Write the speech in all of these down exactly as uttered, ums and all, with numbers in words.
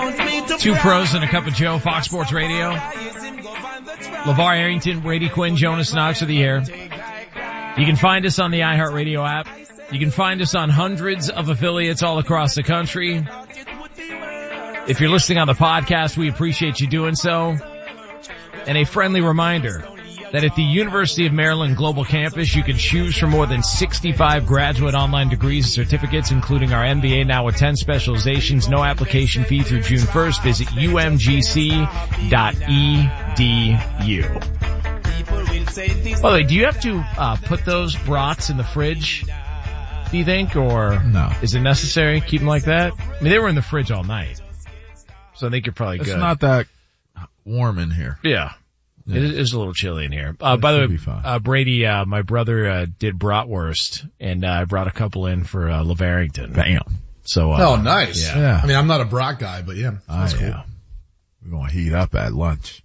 Two pros and a cup of Joe, Fox Sports Radio. LeVar Arrington, Brady Quinn, Jonas Knox are the air. You can find us on the iHeartRadio app. You can find us on hundreds of affiliates all across the country. If you're listening on the podcast, we appreciate you doing so. And a friendly reminder that at the University of Maryland Global Campus, you can choose from more than sixty-five graduate online degrees and certificates, including our M B A now with ten specializations. No application fee through June first. Visit U M G C dot E D U. By the way, do you have to uh put those brats in the fridge, do you think, or no? Is it necessary? Keep them like that? I mean, they were in the fridge all night, so I think you're probably it's good. It's not that warm in here. Yeah. Yeah. It is a little chilly in here. Uh, by the way, uh, Brady, uh, my brother, uh, did bratwurst, and, uh, I brought a couple in for, uh, LeVar Arrington. Bam. So, uh. Oh, nice. Yeah. yeah. I mean, I'm not a brat guy, but yeah. That's oh, cool. Yeah. We're gonna heat up at lunch.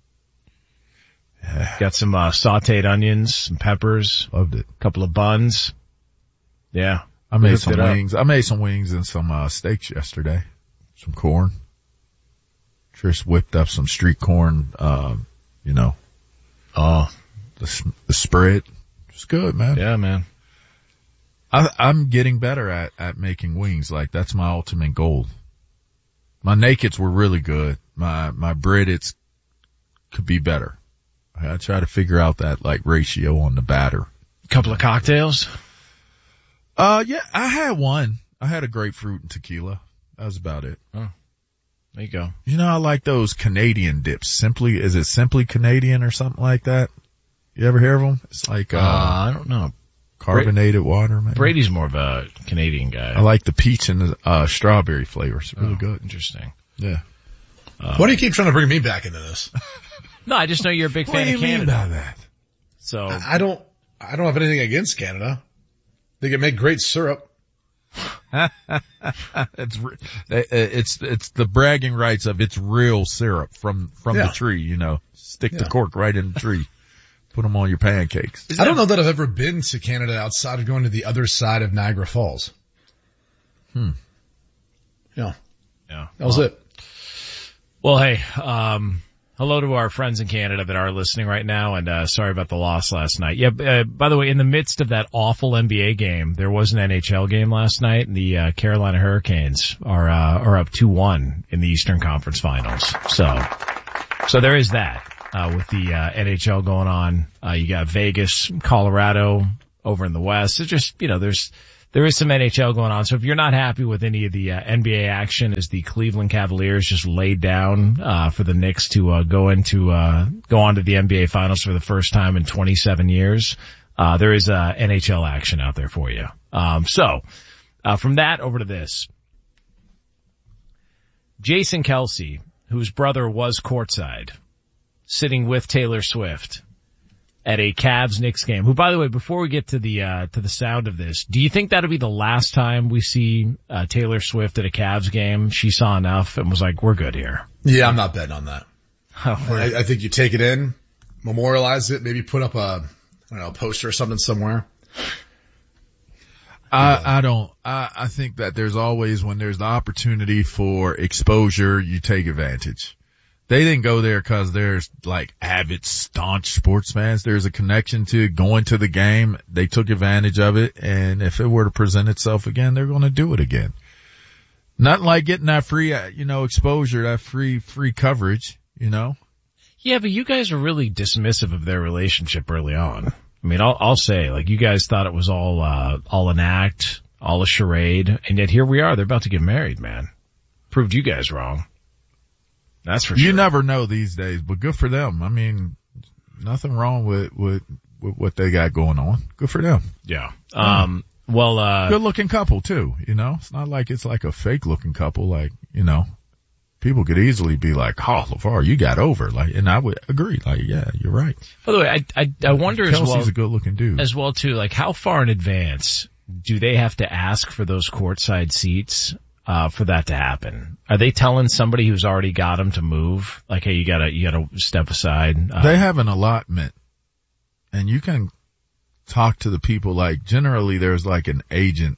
Yeah. Got some, uh, sauteed onions, some peppers. Loved it. A couple of buns. Yeah. I made some wings. Up. I made some wings and some, uh, steaks yesterday. Some corn. Trish whipped up some street corn, um, you know. Oh, the, the spread. It's good, man. Yeah, man. I, I'm getting better at, at making wings. Like, that's my ultimate goal. My nakeds were really good. My, my breadeds could be better. I try to figure out that, like, ratio on the batter. Couple of cocktails? Uh, yeah, I had one. I had a grapefruit and tequila. That was about it. Oh. There you go. You know, I like those Canadian dips. Simply, is it Simply Canadian or something like that? You ever hear of them? It's like, uh, uh I don't know. Carbonated Bra- water, maybe. Brady's more of a Canadian guy. I like the peach and the, uh, strawberry flavor. It's really oh, good. Interesting. Yeah. Uh, Why do you keep trying to bring me back into this? No, I just know you're a big what fan do you of Canada. Mean by that? So. I don't, I don't have anything against Canada. They can make great syrup. it's it's it's the bragging rights of it's real syrup from from yeah. the tree. You know, stick yeah. the cork right in the tree, put them on your pancakes. I don't know that I've ever been to Canada outside of going to the other side of Niagara Falls. Hmm. Yeah. Yeah. That was well, it. Well, hey, um, hello to our friends in Canada that are listening right now, and uh sorry about the loss last night. Yeah, uh, by the way, in the midst of that awful N B A game, there was an N H L game last night, and the uh, Carolina Hurricanes are uh are up two one in the Eastern Conference Finals. So, so there is that, uh with the uh N H L going on. Uh you got Vegas, Colorado over in the West. It's just, you know, there's There is some N H L going on, so if you're not happy with any of the uh, N B A action as the Cleveland Cavaliers just laid down uh for the Knicks to uh go into uh go on to the N B A Finals for the first time in twenty-seven years, uh there is uh N H L action out there for you. Um so uh from that over to this. Jason Kelce, whose brother was courtside, sitting with Taylor Swift at a Cavs-Knicks game, who, by the way, before we get to the, uh, to the sound of this, do you think that'll be the last time we see, uh, Taylor Swift at a Cavs game? She saw enough and was like, we're good here. Yeah, I'm not betting on that. Oh, I, I think you take it in, memorialize it, maybe put up a, I don't know, a poster or something somewhere. I, I don't, I, I think that there's always, when there's the opportunity for exposure, you take advantage. They didn't go there because there's like avid, staunch sports fans. There's a connection to going to the game. They took advantage of it. And if it were to present itself again, they're going to do it again. Nothing like getting that free, you know, exposure, that free, free coverage, you know? Yeah, but you guys are really dismissive of their relationship early on. I mean, I'll, I'll say, like, you guys thought it was all, uh, all an act, all a charade. And yet here we are. They're about to get married, man. Proved you guys wrong. That's for sure. You never know these days, but good for them. I mean, nothing wrong with, with, with what they got going on. Good for them. Yeah. Um, well, uh. Good looking couple too, you know? It's not like it's like a fake looking couple, like, you know, people could easily be like, oh, LeVar, you got over. Like, and I would agree. Like, yeah, you're right. By the way, I, I, I wonder Kelsey's as well. Kelsey's a good looking dude. As well too, like how far in advance do they have to ask for those courtside seats? Uh, for that to happen? Are they telling somebody who's already got them to move? Like, hey, you gotta, you gotta step aside. Uh, they have an allotment and you can talk to the people. Like generally there's like an agent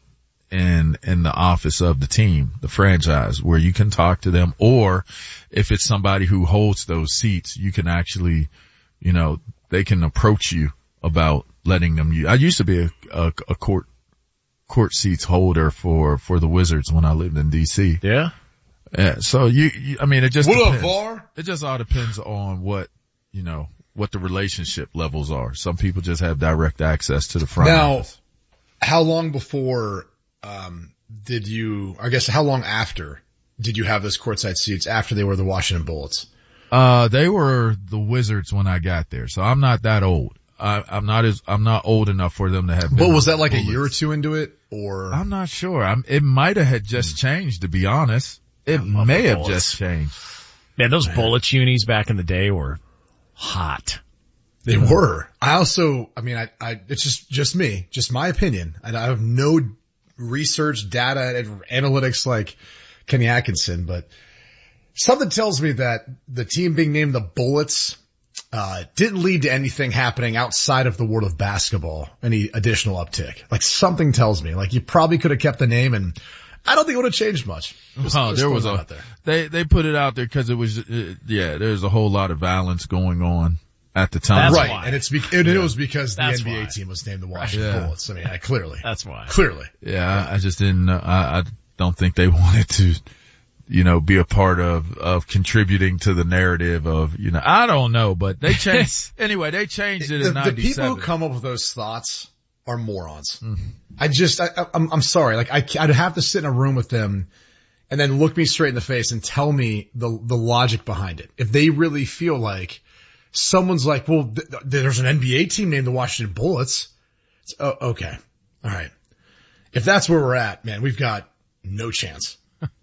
in, in the office of the team, the franchise, where you can talk to them, or if it's somebody who holds those seats, you can actually, you know, they can approach you about letting them use. I used to be a, a, a court, court seats holder for, for the Wizards when I lived in D C. Yeah. Yeah. So you, you I mean, it just What depends. up, V A R? It just all depends on what, you know, what the relationship levels are. Some people just have direct access to the front Now, office. how long before, um, did you, I guess how long after did you have those courtside seats after they were the Washington Bullets? Uh, they were the Wizards when I got there, so I'm not that old. I, I'm not as, I'm not old enough for them to have been. But was that like Bullets. a year or two into it, or? I'm not sure. I'm, it might have had just changed, to be honest. It love may the have Bullets. just changed. Man, those Bullets unis back in the day were hot. They were. I also, I mean, I, I, it's just, just me, just my opinion. And I have no research, data, and analytics like Kenny Atkinson, but something tells me that the team being named the Bullets, uh, didn't lead to anything happening outside of the world of basketball, any additional uptick. Like something tells me, like you probably could have kept the name and I don't think it would have changed much. Just, Oh, just there was throwing a, that out there. they, they put it out there because it was, uh, yeah, there's a whole lot of violence going on at the time. That's Right. why. And it's, be- and it was because the That's N B A why. team was named the Washington Yeah. Bullets. I mean, I clearly, That's why. clearly. Yeah, I, I just didn't know. I, I don't think they wanted to, you know, be a part of, of contributing to the narrative of, you know, I don't know, but they changed, anyway, they changed it The, in the people ninety-seven. who come up with those thoughts are morons. Mm-hmm. I just, I, I'm, I'm sorry. Like I, I'd have to sit in a room with them and then look me straight in the face and tell me the, the logic behind it. If they really feel like someone's like, well, th- th- there's an N B A team named the Washington Bullets. It's, oh, okay. All right. If that's where we're at, man, we've got no chance.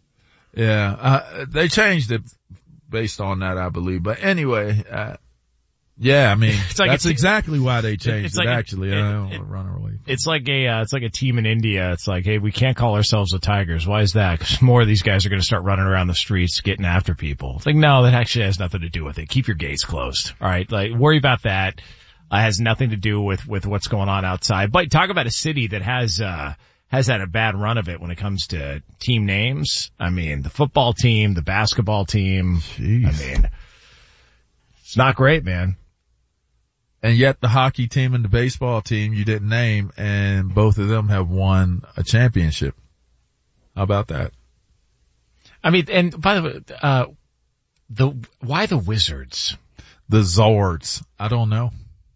Yeah, uh, they changed it based on that, I believe. But anyway, uh, yeah, I mean, It's like that's a t- exactly why they changed it's it, like a- actually. it- I don't it- want to run away. It's like a, uh, it's like a team in India. It's like, hey, we can't call ourselves the Tigers. Why is that? Because more of these guys are going to start running around the streets getting after people. It's like, no, that actually has nothing to do with it. Keep your gates closed. All right. Like, worry about that. Uh, has nothing to do with, with what's going on outside. But talk about a city that has, uh, has had a bad run of it when it comes to team names. I mean, the football team, the basketball team. Jeez. I mean, it's not great, man. And yet the hockey team and the baseball team you didn't name, and both of them have won a championship. How about that? I mean, and by the way, uh, the, why the Wizards? The Zords. I don't know.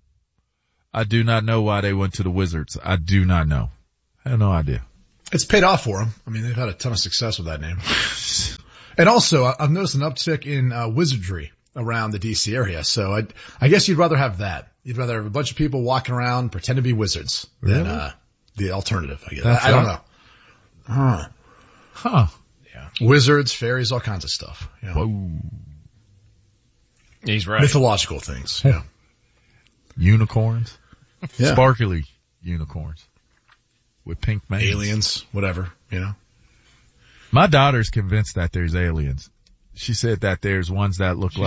I do not know why they went to the Wizards. I do not know. I have no idea. It's paid off for them. I mean, they've had a ton of success with that name. And also, I- I've noticed an uptick in uh, wizardry around the D C area. So I, I guess you'd rather have that. You'd rather have a bunch of people walking around pretend to be wizards than Really? uh, the alternative. I guess. That's I, I don't right. know. Huh. Huh. Wizards, fairies, all kinds of stuff. You know, Whoa. He's right. mythological things. Yeah. Unicorns. Yeah. Sparkly unicorns. With pink manes. Aliens, whatever, you know. My daughter's convinced that there's aliens. She said that there's ones that look She like